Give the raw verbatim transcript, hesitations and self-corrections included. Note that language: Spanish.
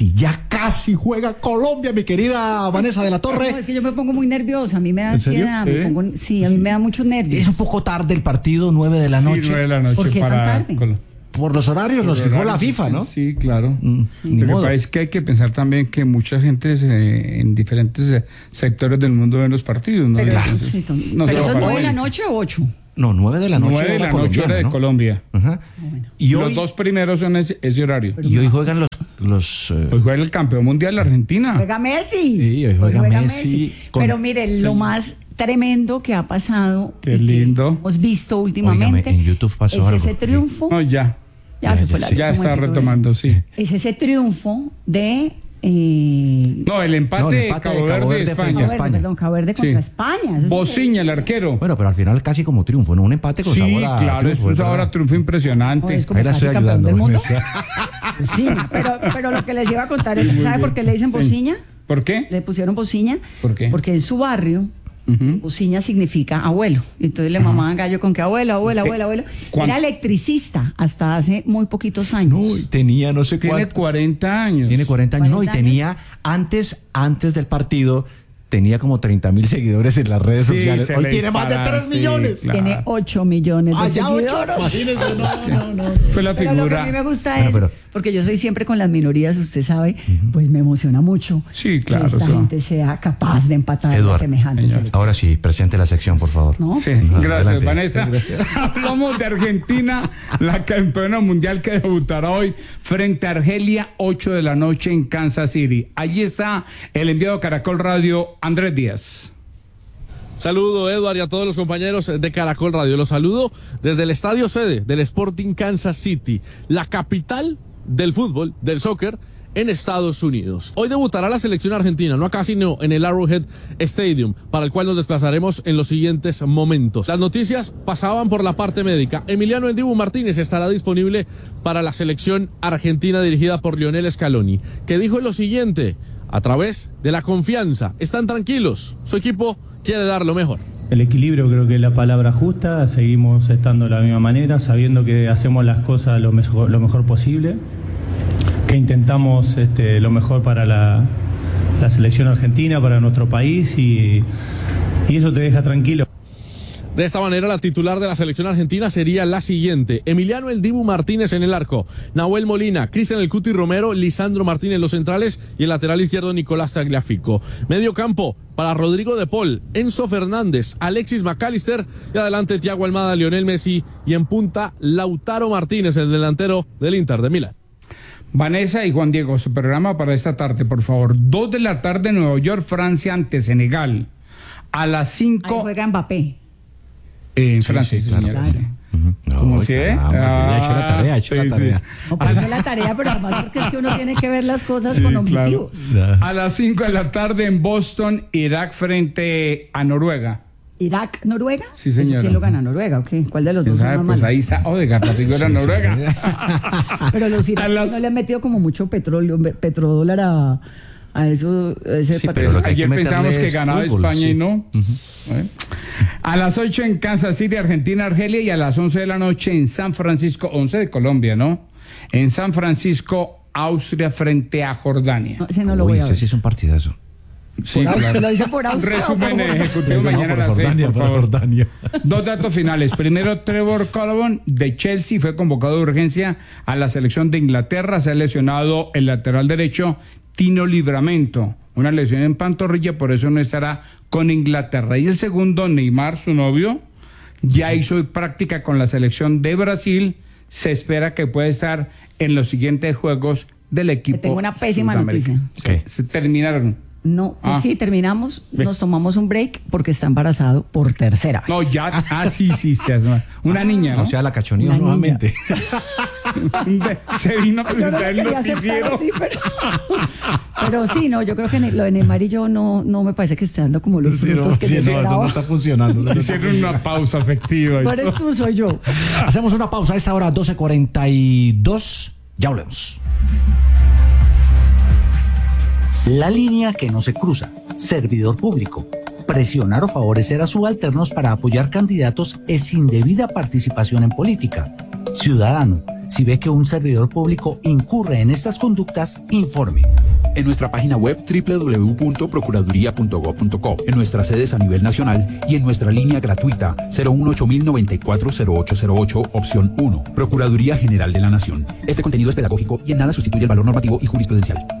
casi, ya casi juega Colombia, mi querida Vanessa de la Torre. No, es que yo me pongo muy nerviosa, a mí me da ansiedad, me pongo, sí, a mí me da muchos nervios. Es un poco tarde el partido, nueve de la noche. Sí, nueve de la noche. ¿Por qué tan para tarde? Col- Por los horarios los fijó la FIFA, ¿no? Sí, claro. Mm, ni Lo que modo. pasa es que hay que pensar también que mucha gente se- en diferentes eh, sectores del mundo ven los partidos, ¿no? Pero, Entonces, sí, tom- no pero solo eso es para nueve de la hoy. noche o ocho. No, nueve de la noche. nueve de la hora noche hora colombiana, de ¿no? Colombia. Ajá. Y Los hoy, dos primeros son ese, ese horario. y hoy juegan los... los eh, Hoy juega el campeón mundial Argentina. Juega Messi. Sí, hoy juega Messi con- Pero mire, lo más tremendo que ha pasado, Qué y que lindo. hemos visto últimamente, Óigame, en YouTube pasó es algo. ese triunfo, No, ya. ya, Ya, se ya, fue la sí. Ya luz, un está momentico, retomando, sí. es ese triunfo de eh, No, el empate, No, el de empate de Cabo Cabo Verde Verde de frente Cabo a España. Verde, España. perdón, Cabo Verde Sí. contra España. Eso es Bociña, el arquero. Bueno, pero al final casi como triunfo, ¿no? Un empate con Sí, sabor a claro, es triunfo, un ¿es sabor verdad? a triunfo impresionante. No, es como Ahí la casi estoy campeón ayudando. del mundo. Bociña, pero, pero lo que les iba a contar es, Muy ¿sabe bien. por qué le dicen Sí. Bociña? ¿Por qué? Le pusieron Bociña. ¿Por qué? Porque en su barrio, Ujú. Bociña significa abuelo. Entonces le mamaban gallo con que abuelo, abuelo, Es que, abuelo, abuelo. ¿cuán- Era electricista hasta hace muy poquitos años. No, y tenía no sé Tiene cuánto. cuarenta años. Tiene cuarenta años, no, y cuarenta años. tenía, antes, antes del partido, tenía como treinta mil seguidores en las redes Sí, sociales. se Hoy le tiene más de dispara, tres sí, millones. claro. Tiene ocho millones de Ah, ya ocho. seguidores. Imagínense, no, no, no. Fue la Pero lo que figura. a mí me gusta Bueno, es, pero- porque yo soy siempre con las minorías, usted sabe, pues me emociona mucho Sí, claro, que esta eso. gente sea capaz de empatar a Eduardo, semejantes señor. selecciones. Ahora sí, presente la sección, por favor. ¿No? Sí, Pues, gracias, adelante. Vanessa. Sí, gracias. Hablamos de Argentina, la campeona mundial que debutará hoy frente a Argelia, ocho de la noche en Kansas City. Allí está el enviado Caracol Radio, Andrés Díaz. Saludo, Eduard, y a todos los compañeros de Caracol Radio. Los saludo desde el estadio sede del Sporting Kansas City, la capital del fútbol, del soccer, en Estados Unidos. Hoy debutará la selección argentina, no acá, sino en el Arrowhead Stadium, para el cual nos desplazaremos en los siguientes momentos. Las noticias pasaban por la parte médica. Emiliano El Dibu Martínez estará disponible para la selección argentina dirigida por Lionel Scaloni, que dijo lo siguiente: a través de la confianza, están tranquilos, su equipo quiere dar lo mejor. El equilibrio creo que es la palabra justa, seguimos estando de la misma manera, sabiendo que hacemos las cosas lo mejor, lo mejor posible, que intentamos este, lo mejor para la, la selección argentina, para nuestro país, y, y eso te deja tranquilo. De esta manera, la titular de la selección argentina sería la siguiente: Emiliano El Dibu Martínez en el arco, Nahuel Molina, Cristian El Cuti Romero, Lisandro Martínez los centrales y el lateral izquierdo Nicolás Tagliafico. Medio campo para Rodrigo de Paul, Enzo Fernández, Alexis McAllister, y adelante Thiago Almada, Lionel Messi, y en punta Lautaro Martínez, el delantero del Inter de Milán. Vanessa y Juan Diego, su programa para esta tarde, por favor. Dos de la tarde, Nueva York, Francia ante Senegal. A las Ahí cinco juega Mbappé. en Sí, Francia, sí, sí, claro. señora, sí. No, ¿Cómo si ve? caramba, sí, ya hecho la tarea, ha hecho Ah, la sí, tarea. sí. No, pues es la tarea, pero además porque es que uno tiene que ver las cosas Sí, con claro. objetivos. A las cinco de la tarde en Boston, Irak frente a Noruega. Irak, Noruega. Sí, señora. ¿Quién lo gana? ¿Noruega o qué? ¿Cuál de los dos ¿Quién es sabe? más Pues malo? ahí está Odegaard, la figura Sí, Noruega. Pero los A iraquíes las- no le han metido como mucho petróleo, petrodólar a, a eso. A ese Sí, patrón. pero lo que hay Ayer que pensamos meterle que es ganaba fútbol, España sí. y no. ¿Eh? A las ocho en Kansas City, Argentina, Argelia, y a las once de la noche en San Francisco, once de Colombia, ¿no? En San Francisco, Austria frente a Jordania. No, ese no lo Uy, voy a ese ver. sí es un partidazo. Sí, Por Austria, claro. ¿lo dice por Un Austria o resumen por- ejecutivo No, mañana a por las seis, Jordania, por por favor. Jordania. Dos datos finales. Primero, Trevor Colvin de Chelsea fue convocado de urgencia a la selección de Inglaterra. Se ha lesionado el lateral derecho Tino Livramento, una lesión en pantorrilla, por eso no estará con Inglaterra. Y el segundo, Neymar, su novio, ya hizo práctica con la selección de Brasil. Se espera que pueda estar en los siguientes juegos del equipo. Te tengo una pésima sudamericano. noticia. ¿Qué? Se terminaron. No, pues Ah. sí, terminamos, Ve. nos tomamos un break porque está embarazado por tercera vez. No, ya. Ah, sí, sí, sí. Una niña, ¿no? O sea, la cachoneó Una nuevamente. Se vino a Yo no presentar el lo quería aceptar noticiero. así, pero... pero sí, no, yo creo que lo de Neymar y yo no, no me parece que esté dando como los Sí, frutos no, que sí, yo no, eso esperaba. no está funcionando. eso no está Hicieron una pausa afectiva. y No eres todo. tú, soy yo. Hacemos una pausa a esta hora, doce cuarenta y dos. Ya volvemos. La línea que no se cruza. Servidor público. Presionar o favorecer a subalternos para apoyar candidatos es indebida participación en política. Ciudadano, Si ve que un servidor público incurre en estas conductas, informe. En nuestra página web doble u doble u doble u punto procuraduría punto gob punto co, en nuestras sedes a nivel nacional y en nuestra línea gratuita cero uno ocho mil noventa y cuatro cero ocho cero ocho, opción uno. Procuraduría General de la Nación. Este contenido es pedagógico y en nada sustituye el valor normativo y jurisprudencial.